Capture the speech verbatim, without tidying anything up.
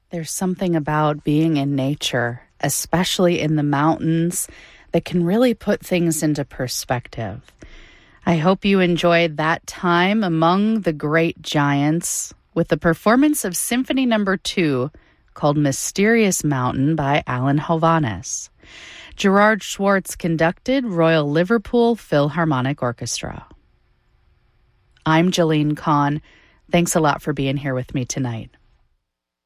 There's something about being in nature, especially in the mountains, that can really put things into perspective. I hope you enjoyed that time among the great giants with the performance of Symphony Number Two, called Mysterious Mountain by Alan Hovhaness. Gerard Schwartz conducted Royal Liverpool Philharmonic Orchestra. I'm Jolene Kahn. Thanks a lot for being here with me tonight.